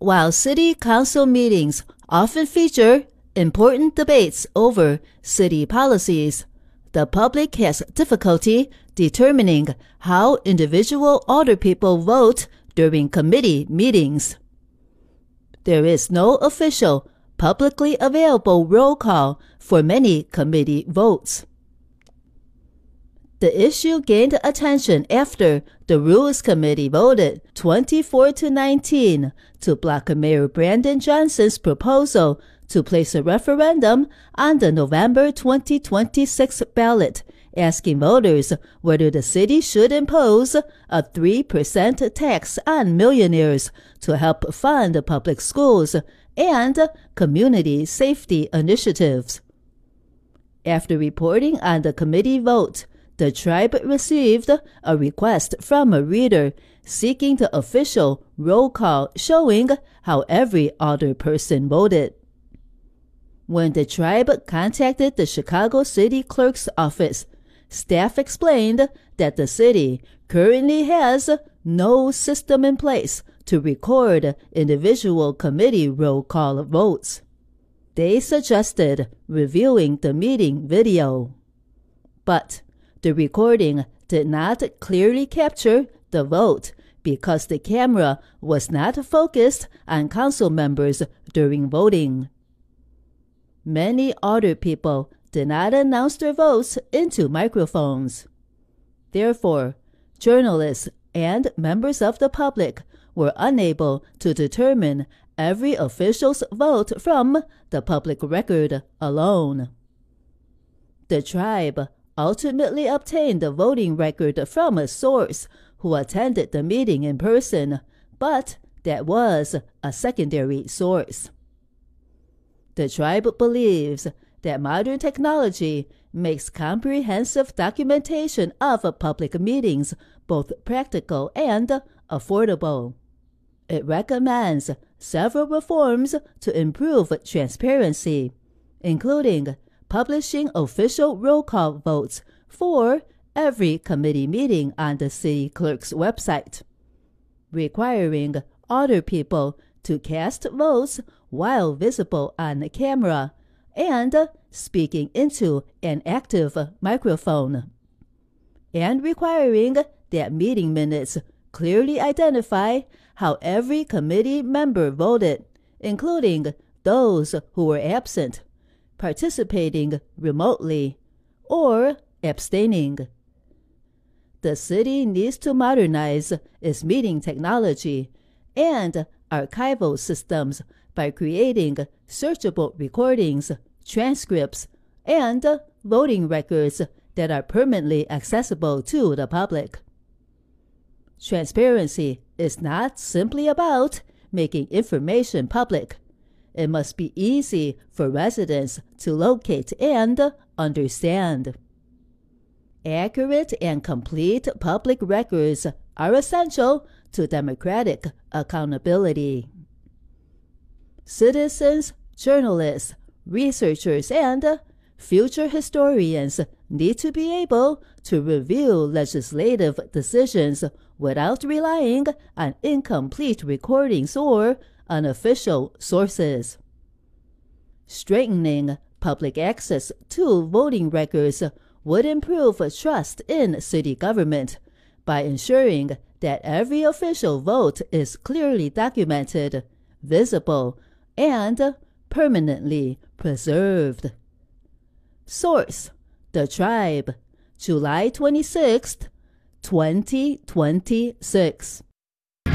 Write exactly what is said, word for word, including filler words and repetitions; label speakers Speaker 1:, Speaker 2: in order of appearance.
Speaker 1: While city council meetings often feature important debates over city policies, the public has difficulty determining how individual alderpeople vote during committee meetings. There is no official, publicly available roll call for many committee votes. The issue gained attention after the Rules Committee voted twenty-four to nineteen to block Mayor Brandon Johnson's proposal to place a referendum on the November twenty twenty-six ballot, asking voters whether the city should impose a three percent tax on millionaires to help fund public schools and community safety initiatives. After reporting on the committee vote, the tribe received a request from a reader seeking the official roll call showing how every alderperson voted. When the tribe contacted the Chicago City Clerk's office, staff explained that the city currently has no system in place to record individual committee roll call votes. They suggested reviewing the meeting video. But the recording did not clearly capture the vote because the camera was not focused on council members during voting. Many alderpeople did not announce their votes into microphones. Therefore, journalists and members of the public were unable to determine every official's vote from the public record alone. The tribe ultimately obtained the voting record from a source who attended the meeting in person, but that was a secondary source. The tribe believes that modern technology makes comprehensive documentation of public meetings both practical and affordable. It recommends several reforms to improve transparency, including publishing official roll call votes for every committee meeting on the city clerk's website, requiring alderpeople to cast votes while visible on camera, and speaking into an active microphone, and requiring that meeting minutes clearly identify how every committee member voted, including those who were absent, participating remotely, or abstaining. The city needs to modernize its meeting technology and archival systems by creating searchable recordings, transcripts, and voting records that are permanently accessible to the public. Transparency is not simply about making information public. It must be easy for residents to locate and understand. Accurate and complete public records are essential to democratic accountability. Citizens, journalists, researchers, and future historians need to be able to review legislative decisions without relying on incomplete recordings or unofficial sources. Strengthening public access to voting records would improve trust in city government by ensuring that every official vote is clearly documented, visible, and permanently preserved. Source: The Tribe, July twenty-sixth, twenty twenty-six.